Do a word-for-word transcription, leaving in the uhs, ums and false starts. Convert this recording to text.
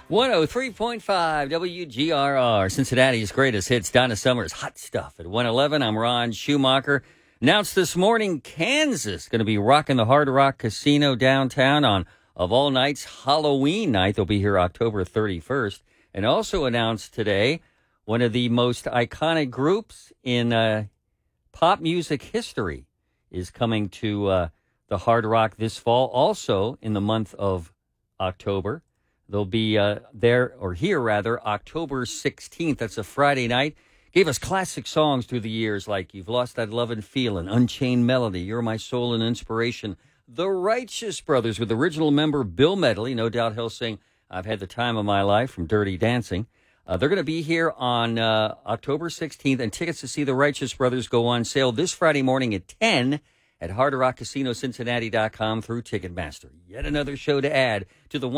one oh three point five W G R R, Cincinnati's greatest hits. Donna Summers, Hot Stuff at one eleven. I'm Ron Schumacher. Announced this morning, Kansas going to be rocking the Hard Rock Casino downtown on, of all nights, Halloween night. They'll be here October thirty-first. And also announced today, one of the most iconic groups in uh, pop music history is coming to uh, the Hard Rock this fall, also in the month of October. They'll be uh, there, or here rather, October sixteenth. That's a Friday night. Gave us classic songs through the years like You've Lost That Lovin' Feelin', Unchained Melody, You're My Soul and Inspiration. The Righteous Brothers with original member Bill Medley. No doubt he'll sing I've Had the Time of My Life from Dirty Dancing. Uh, they're going to be here on uh, October sixteenth, and tickets to see the Righteous Brothers go on sale this Friday morning at ten at Hard Rock Casino Cincinnati dot com through Ticketmaster. Yet another show to add to the